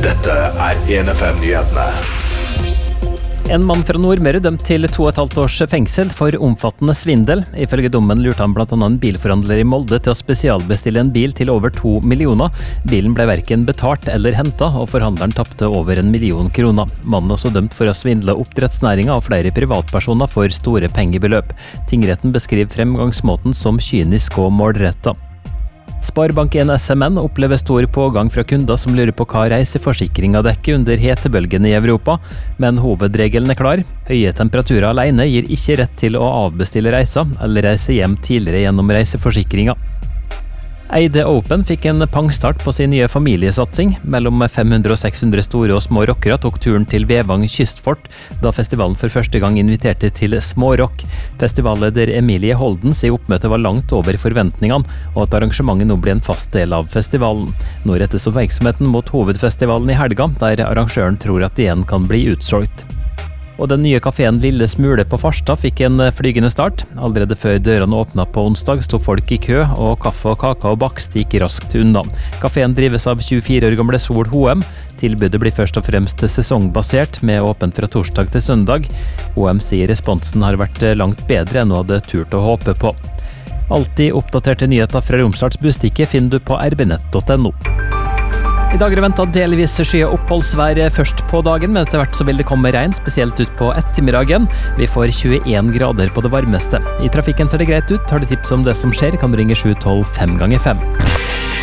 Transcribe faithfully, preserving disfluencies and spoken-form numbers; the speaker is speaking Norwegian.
Dette er en F M-nyhetene. En mann fra Nordmøre dømt til to og et halvt års fengsel for omfattende svindel. Ifølge dommen lurte han blant annet en bilforhandler i Molde til å spesialbestille en bil til over to millioner. Bilen ble hverken betalt eller hentet, og forhandleren tapte over en million kroner. Mannen er også dømt for å svindle oppdrettsnæringen og flere privatpersoner for store pengebeløp. Tingretten beskriver fremgangsmåten som kynisk og målrettet. Sparebank en S M N opplever stor pågang fra kunder som lurer på hva reiseforsikringa dekker under hetebølgen i Europa, men hovedregelen er klar. Høye temperaturer alene gir ikke rett til å avbestille reiser eller reise hjem tidligere gjennom reiseforsikringa. Eide Open fikk en pangstart på sin nye familiesatsing. Mellom fem hundre og seks hundre store og små rockere tok turen til Vevang kystfort, da festivalen for første gang inviterte til smårock. Festivalleder Emilie Holden sier oppmøtet var langt over forventningene, og at arrangementet nå blir en fast del av festivalen. Nå rettes oppmerksomheten mot hovedfestivalen i helga, der arrangøren tror at det igjen kan bli utsolgt. Og den nye kaféen Lille Smule på Farstad fikk en flygende start. Allerede før dørene åpnet på onsdag sto folk i kø, og kaffe og kakao og bakst gikk raskt unna. Kaféen drives av tjuefire år gamle Sol H M. Tilbudet blir først og fremst sesongbasert, med åpent fra torsdag til søndag. H M sier responsen har vært langt bedre enn hun hadde turt å håpe på. Alltid oppdaterte nyheter fra Romsdals Bustikke finner du på r b nett punktum no. I dag er det ventet delvis skyet oppholdsvær først på dagen, men etter hvert så vil det komme regn, spesielt ut på ettermiddagen. Vi får tjueen grader på det varmeste. I trafikken ser det greit ut. Har du tips om det som skjer, kan du ringe sju tolv fem ganger fem.